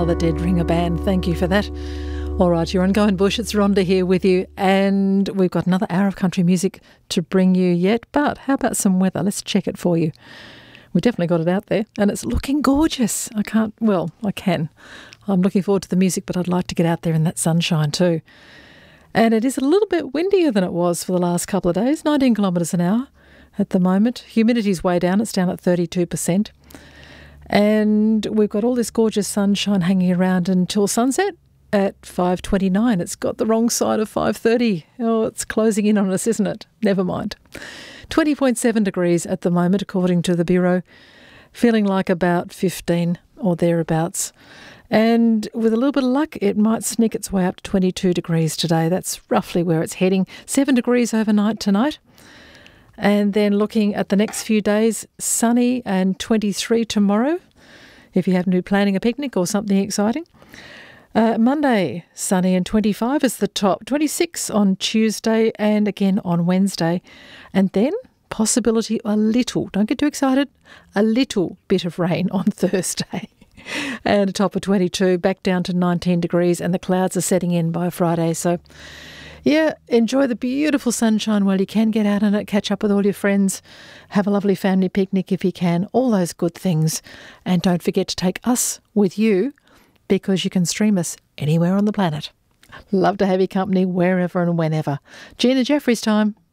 the Dead Ringer Band. Thank you for that. All right, you're on Going Bush. It's Rhonda here with you, and we've got another hour of country music to bring you yet. But how about some weather? Let's check it for you. We definitely got it out there, and it's looking gorgeous. I can. I'm looking forward to the music, but I'd like to get out there in that sunshine too. And it is a little bit windier than it was for the last couple of days, 19 kilometres an hour at the moment. Humidity's way down. It's down at 32%. And we've got all this gorgeous sunshine hanging around until sunset at 5:29. It's got the wrong side of 5:30. Oh, it's closing in on us, isn't it? Never mind. 20.7 degrees at the moment, according to the Bureau. Feeling like about 15 or thereabouts. And with a little bit of luck, it might sneak its way up to 22 degrees today. That's roughly where it's heading. 7 degrees overnight tonight. And then looking at the next few days, sunny and 23 tomorrow, if you happen to be planning a picnic or something exciting. Monday, sunny and 25 is the top. 26 on Tuesday and again on Wednesday. And then possibility a little, don't get too excited, a little bit of rain on Thursday. And a top of 22, back down to 19 degrees, and the clouds are setting in by Friday. So, yeah, enjoy the beautiful sunshine while you can. Get out on it, catch up with all your friends, have a lovely family picnic if you can, all those good things. And don't forget to take us with you, because you can stream us anywhere on the planet. Love to have your company wherever and whenever. Gina Jeffries time.